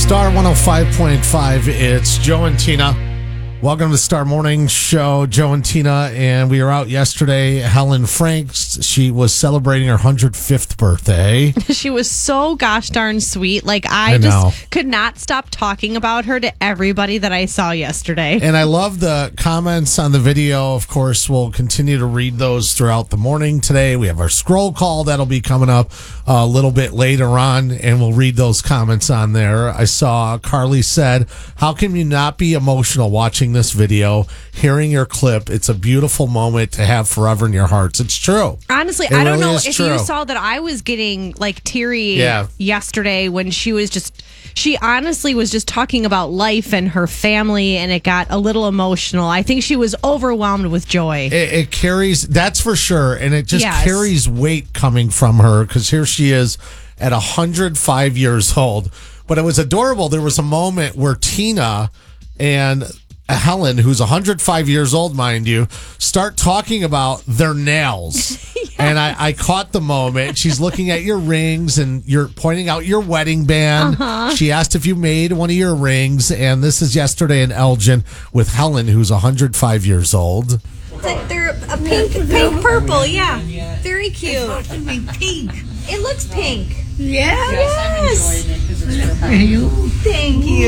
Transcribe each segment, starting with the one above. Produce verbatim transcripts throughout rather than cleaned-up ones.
Star one oh five point five. It's Joe and Tina. Welcome to the Star Morning Show. Joe and Tina, and we were out yesterday. Helen Franks, she was celebrating her one hundred fifth birthday. She was so gosh darn sweet. Like, I, I know. just could not stop talking about her to everybody that I saw yesterday. And I love the comments on the video. Of course, we'll continue to read those throughout the morning today. We have our scroll call that'll be coming up a little bit later on, and we'll read those comments on there. I saw Carly said, how can you not be emotional watching this video, hearing your clip? It's a beautiful moment to have forever in your hearts. It's true. Honestly, It I don't really know is if true. you saw that I was getting like teary Yeah. yesterday when she was just, she honestly was just talking about life and her family, and it got a little emotional. I think she was overwhelmed with joy. It, it carries, that's for sure, and it just Yes. carries weight coming from her, because here she is at one hundred five years old. But it was adorable. There was a moment where Tina and Helen, who's one hundred five years old, mind you, start talking about their nails. Yes. And I, I caught the moment. She's looking at your rings, and you're pointing out your wedding band. Uh-huh. She asked if you made one of your rings, and this is yesterday in Elgin with Helen, who's one hundred five years old. They're a pink, pink purple, yeah. Very cute. It's supposed to be pink. It looks pink. Yeah? Yes. You? Thank you.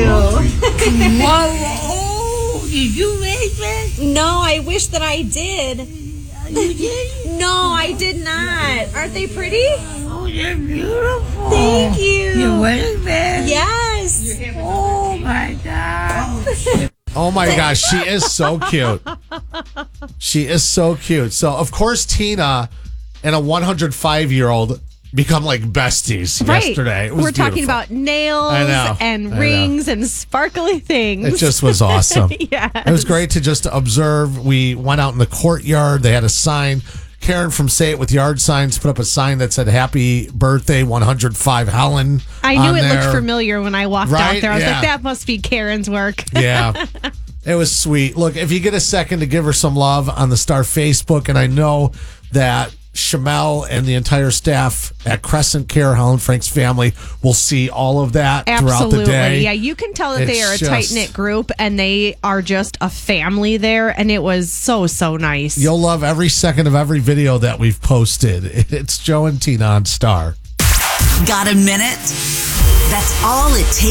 Whoa, did you make that? No, I wish that I did. You did? No, I did not. Aren't they pretty? Oh, they're beautiful. Thank you. Your wedding band? Yes. Oh, my God. Oh my gosh, she is so cute. She is so cute. So, of course, Tina and a one hundred five year old become like besties Right. yesterday. It was We're talking beautiful. about nails I know. and I know. rings and sparkly things. It just was awesome. Yes. It was great to just observe. We went out in the courtyard. They had a sign. Karen from Say It With Yard Signs put up a sign that said "Happy Birthday one hundred five Helen." I knew on it there. looked familiar when I walked Right? out there. I was Yeah. like, that must be Karen's work. Yeah. It was sweet. Look, if you get a second to give her some love on the Star Facebook, and I know that Shamel and the entire staff at Crescent Care, Helen Frank's family, will see all of that throughout Absolutely. the day. Yeah, you can tell that they It's are a just- tight knit group, and they are just a family there, and it was so, so nice. You'll love every second of every video that we've posted. It's Joe and Tina on Star. Got a minute? That's all it takes.